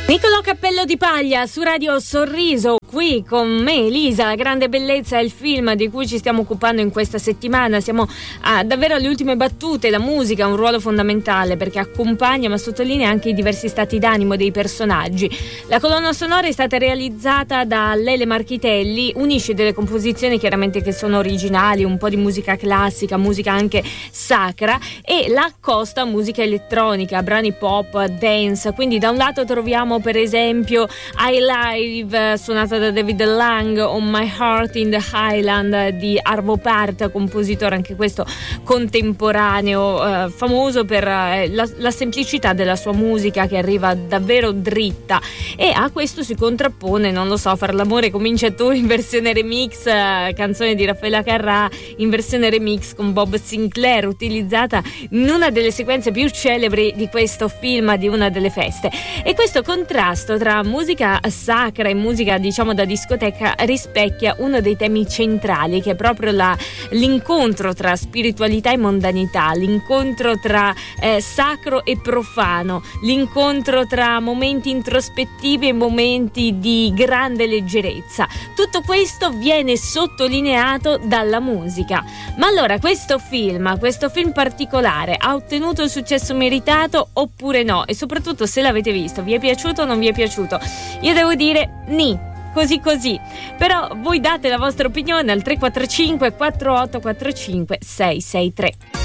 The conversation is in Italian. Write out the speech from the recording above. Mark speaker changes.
Speaker 1: Nicolò Cappello di Paglia su Radio Sorriso, qui con me Elisa. La grande bellezza è il film di cui ci stiamo occupando in questa settimana. Siamo davvero alle ultime battute. La musica ha un ruolo fondamentale perché accompagna ma sottolinea anche i diversi stati d'animo dei personaggi. La colonna sonora è stata realizzata da Lele Marchitelli, unisce delle composizioni chiaramente che sono originali, un po' di musica classica, musica anche sacra, e la accosta a musica elettronica, brani pop, dance. Quindi da un lato troviamo per esempio I Live suonata da David Lang o My Heart in the Highland di Arvo Pärt, compositore anche questo contemporaneo, famoso per la semplicità della sua musica che arriva davvero dritta, e a questo si contrappone, non lo so, Far l'amore comincia tu in versione remix, canzone di Raffaella Carrà in versione remix con Bob Sinclair, utilizzata in una delle sequenze più celebri di questo film, di una delle feste. E questo contrasto tra musica sacra e musica diciamo da discoteca rispecchia uno dei temi centrali, che è proprio l'incontro tra spiritualità e mondanità, l'incontro tra sacro e profano, l'incontro tra momenti introspettivi e momenti di grande leggerezza. Tutto questo viene sottolineato dalla musica. Ma allora questo film particolare ha ottenuto il successo meritato oppure no? E soprattutto, se l'avete visto, vi è piaciuto o non vi è piaciuto? Io devo dire così, però voi date la vostra opinione al 345 4845 663.